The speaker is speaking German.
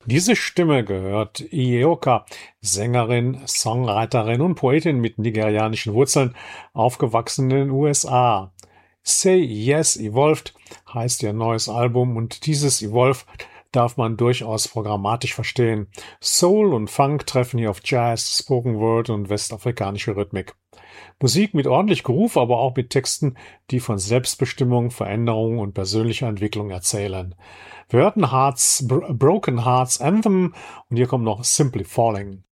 Diese Stimme gehört Ieoka, Sängerin, Songwriterin und Poetin mit nigerianischen Wurzeln, aufgewachsen in den USA. Say Yes Evolved heißt ihr neues Album und dieses Evolve darf man durchaus programmatisch verstehen. Soul und Funk treffen hier auf Jazz, Spoken Word und westafrikanische Rhythmik. Musik mit ordentlich Groove, aber auch mit Texten, die von Selbstbestimmung, Veränderung und persönlicher Entwicklung erzählen. Wir hörten Broken Hearts Anthem und hier kommt noch Simply Falling.